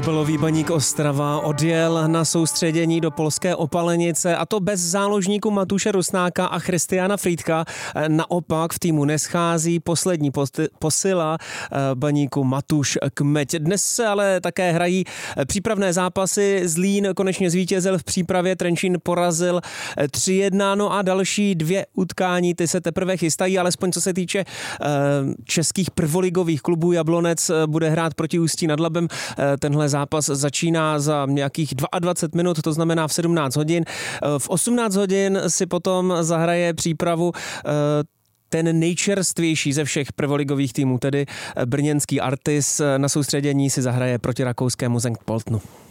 Fotbalový Baník Ostrava odjel na soustředění do polské Opalenice, a to bez záložníků Matuše Rusnáka a Christiana Frýdka. Naopak v týmu neschází poslední posila Baníku Matuš Kmeď. Dnes se ale také hrají přípravné zápasy. Zlín konečně zvítězil v přípravě, Trenčín porazil 3-1, no a další dvě utkání, ty se teprve chystají, alespoň co se týče českých prvoligových klubů. Jablonec bude hrát proti Ústí nad Labem. Tenhle zápas začíná za nějakých 22 minut, to znamená v 17 hodin. V 18 hodin si potom zahraje přípravu ten nejčerstvější ze všech prvoligových týmů, tedy brněnský Artis. Na soustředění si zahraje proti rakouskému Zenkt Poltnu.